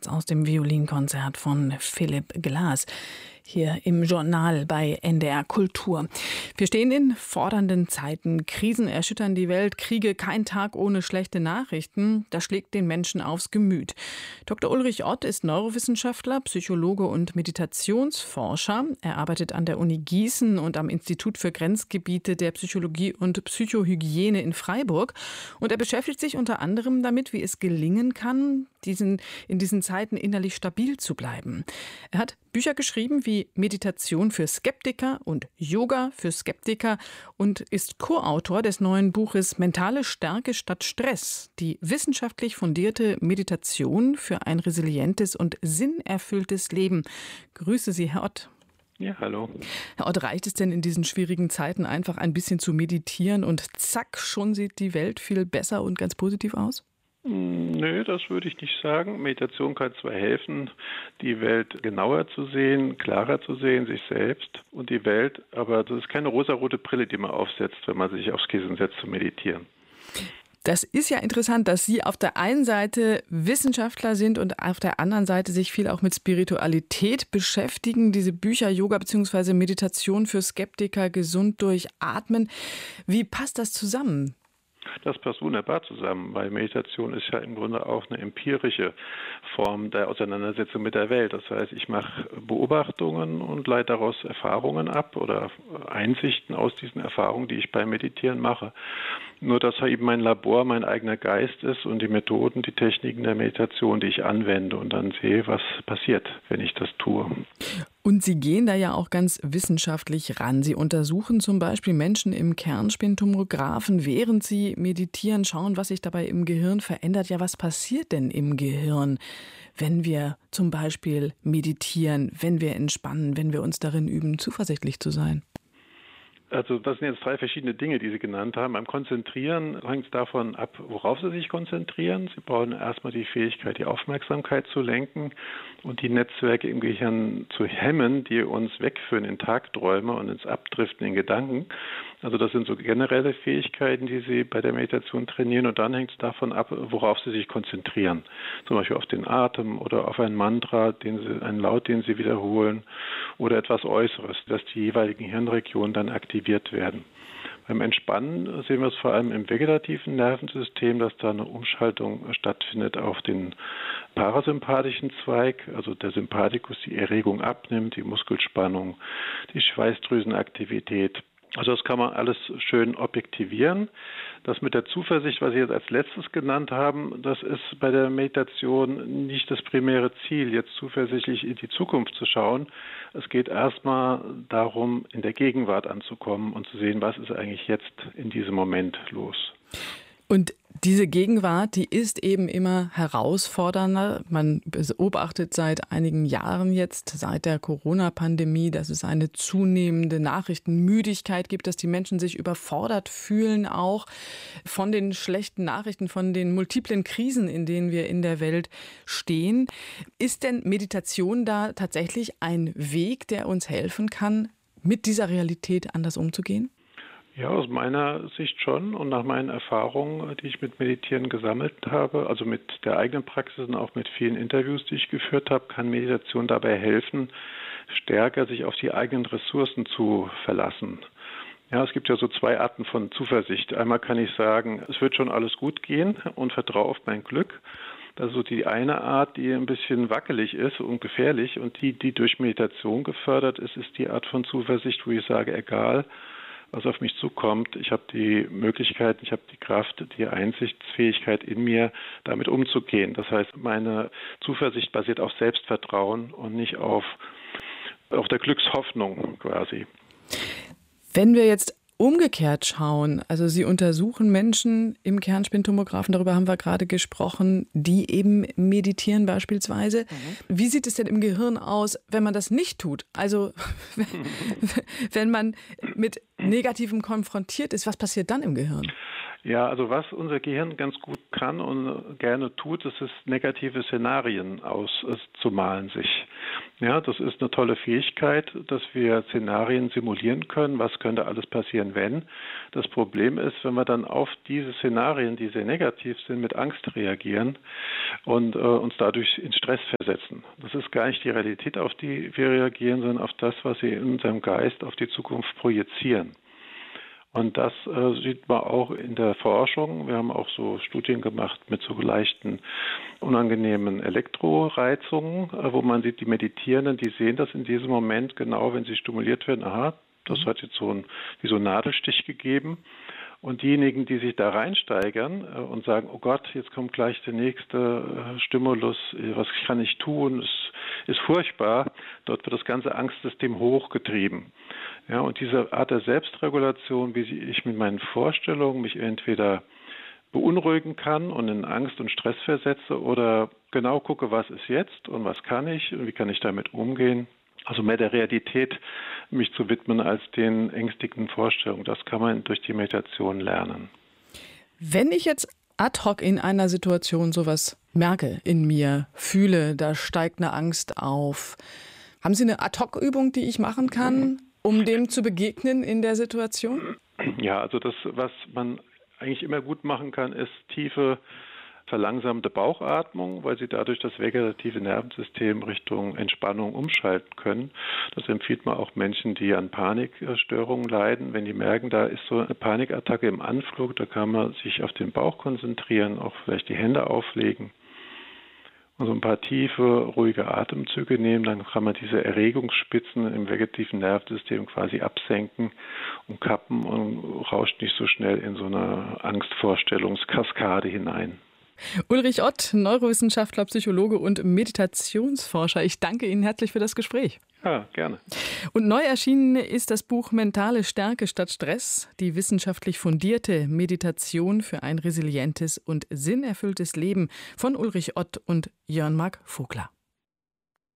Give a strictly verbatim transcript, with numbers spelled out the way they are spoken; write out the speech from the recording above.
Satz aus dem Violinkonzert von Philipp Glass. Hier im Journal bei N D R Kultur. Wir stehen in fordernden Zeiten. Krisen erschüttern die Welt. Kriege, kein Tag ohne schlechte Nachrichten. Das schlägt den Menschen aufs Gemüt. Doktor Ulrich Ott ist Neurowissenschaftler, Psychologe und Meditationsforscher. Er arbeitet an der Uni Gießen und am Institut für Grenzgebiete der Psychologie und Psychohygiene in Freiburg. Und er beschäftigt sich unter anderem damit, wie es gelingen kann, diesen, in diesen Zeiten innerlich stabil zu bleiben. Er hat Bücher geschrieben wie Meditation für Skeptiker und Yoga für Skeptiker und ist Co-Autor des neuen Buches Mentale Stärke statt Stress, die wissenschaftlich fundierte Meditation für ein resilientes und sinnerfülltes Leben. Grüße Sie, Herr Ott. Ja, hallo. Herr Ott, reicht es denn in diesen schwierigen Zeiten einfach ein bisschen zu meditieren und zack, schon sieht die Welt viel besser und ganz positiv aus? Nö, das würde ich nicht sagen. Meditation kann zwar helfen, die Welt genauer zu sehen, klarer zu sehen, sich selbst und die Welt, aber das ist keine rosarote Brille, die man aufsetzt, wenn man sich aufs Kissen setzt zu meditieren. Das ist ja interessant, dass Sie auf der einen Seite Wissenschaftler sind und auf der anderen Seite sich viel auch mit Spiritualität beschäftigen. Diese Bücher Yoga bzw. Meditation für Skeptiker, gesund durch Atmen. Wie passt das zusammen? Das passt wunderbar zusammen, weil Meditation ist ja im Grunde auch eine empirische Form der Auseinandersetzung mit der Welt. Das heißt, ich mache Beobachtungen und leite daraus Erfahrungen ab oder Einsichten aus diesen Erfahrungen, die ich beim Meditieren mache. Nur, dass eben mein Labor mein eigener Geist ist und die Methoden, die Techniken der Meditation, die ich anwende und dann sehe, was passiert, wenn ich das tue. Und Sie gehen da ja auch ganz wissenschaftlich ran. Sie untersuchen zum Beispiel Menschen im Kernspintomographen, während sie meditieren, schauen, was sich dabei im Gehirn verändert. Ja, was passiert denn im Gehirn, wenn wir zum Beispiel meditieren, wenn wir entspannen, wenn wir uns darin üben, zuversichtlich zu sein? Also das sind jetzt drei verschiedene Dinge, die Sie genannt haben. Beim Konzentrieren hängt es davon ab, worauf Sie sich konzentrieren. Sie brauchen erstmal die Fähigkeit, die Aufmerksamkeit zu lenken und die Netzwerke im Gehirn zu hemmen, die uns wegführen in Tagträume und ins Abdriften in Gedanken. Also das sind so generelle Fähigkeiten, die Sie bei der Meditation trainieren und dann hängt es davon ab, worauf Sie sich konzentrieren. Zum Beispiel auf den Atem oder auf ein Mantra, den Sie, einen Laut, den Sie wiederholen oder etwas Äußeres, dass die jeweiligen Hirnregionen dann aktiviert werden. Beim Entspannen sehen wir es vor allem im vegetativen Nervensystem, dass da eine Umschaltung stattfindet auf den parasympathischen Zweig, also der Sympathikus, die Erregung abnimmt, die Muskelspannung, die Schweißdrüsenaktivität. Also das kann man alles schön objektivieren. Das mit der Zuversicht, was Sie jetzt als letztes genannt haben, das ist bei der Meditation nicht das primäre Ziel, jetzt zuversichtlich in die Zukunft zu schauen. Es geht erstmal darum, in der Gegenwart anzukommen und zu sehen, was ist eigentlich jetzt in diesem Moment los. Und diese Gegenwart, die ist eben immer herausfordernder. Man beobachtet seit einigen Jahren jetzt, seit der Corona-Pandemie, dass es eine zunehmende Nachrichtenmüdigkeit gibt, dass die Menschen sich überfordert fühlen, auch von den schlechten Nachrichten, von den multiplen Krisen, in denen wir in der Welt stehen. Ist denn Meditation da tatsächlich ein Weg, der uns helfen kann, mit dieser Realität anders umzugehen? Ja, aus meiner Sicht schon und nach meinen Erfahrungen, die ich mit Meditieren gesammelt habe, also mit der eigenen Praxis und auch mit vielen Interviews, die ich geführt habe, kann Meditation dabei helfen, stärker sich auf die eigenen Ressourcen zu verlassen. Ja, es gibt ja so zwei Arten von Zuversicht. Einmal kann ich sagen, es wird schon alles gut gehen und vertraue auf mein Glück. Das ist so die eine Art, die ein bisschen wackelig ist und gefährlich und die, die durch Meditation gefördert ist, ist die Art von Zuversicht, wo ich sage, egal, was auf mich zukommt. Ich habe die Möglichkeit, ich habe die Kraft, die Einsichtsfähigkeit in mir, damit umzugehen. Das heißt, meine Zuversicht basiert auf Selbstvertrauen und nicht auf, auf der Glückshoffnung quasi. Wenn wir jetzt umgekehrt schauen, also Sie untersuchen Menschen im Kernspintomographen, darüber haben wir gerade gesprochen, die eben meditieren beispielsweise. Mhm. Wie sieht es denn im Gehirn aus, wenn man das nicht tut? Also wenn man mit Negativem konfrontiert ist, was passiert dann im Gehirn? Ja, also was unser Gehirn ganz gut kann und gerne tut, ist es, negative Szenarien auszumalen sich. Ja, das ist eine tolle Fähigkeit, dass wir Szenarien simulieren können. Was könnte alles passieren, wenn? Das Problem ist, wenn wir dann auf diese Szenarien, die sehr negativ sind, mit Angst reagieren und äh, uns dadurch in Stress versetzen. Das ist gar nicht die Realität, auf die wir reagieren, sondern auf das, was wir in unserem Geist auf die Zukunft projizieren. Und das äh, sieht man auch in der Forschung. Wir haben auch so Studien gemacht mit so leichten, unangenehmen Elektroreizungen, äh, wo man sieht, die Meditierenden, die sehen das in diesem Moment genau, wenn sie stimuliert werden. Aha, das hat jetzt so ein, wie so einen Nadelstich gegeben. Und diejenigen, die sich da reinsteigern äh, und sagen, oh Gott, jetzt kommt gleich der nächste äh, Stimulus, was kann ich tun, es ist furchtbar, dort wird das ganze Angstsystem hochgetrieben. Ja, und diese Art der Selbstregulation, wie ich mit meinen Vorstellungen mich entweder beunruhigen kann und in Angst und Stress versetze oder genau gucke, was ist jetzt und was kann ich und wie kann ich damit umgehen. Also mehr der Realität mich zu widmen als den ängstigenden Vorstellungen. Das kann man durch die Meditation lernen. Wenn ich jetzt ad hoc in einer Situation sowas merke, in mir fühle, da steigt eine Angst auf, haben Sie eine Ad-hoc-Übung, die ich machen kann, um dem zu begegnen in der Situation? Ja, also das, was man eigentlich immer gut machen kann, ist tiefe, verlangsamte Bauchatmung, weil Sie dadurch das vegetative Nervensystem Richtung Entspannung umschalten können. Das empfiehlt man auch Menschen, die an Panikstörungen leiden. Wenn die merken, da ist so eine Panikattacke im Anflug, da kann man sich auf den Bauch konzentrieren, auch vielleicht die Hände auflegen und so ein paar tiefe, ruhige Atemzüge nehmen. Dann kann man diese Erregungsspitzen im vegetativen Nervensystem quasi absenken und kappen und rauscht nicht so schnell in so eine Angstvorstellungskaskade hinein. Ulrich Ott, Neurowissenschaftler, Psychologe und Meditationsforscher. Ich danke Ihnen herzlich für das Gespräch. Ja, gerne. Und neu erschienen ist das Buch Mentale Stärke statt Stress, die wissenschaftlich fundierte Meditation für ein resilientes und sinnerfülltes Leben von Ulrich Ott und Jörn Marc Vogler.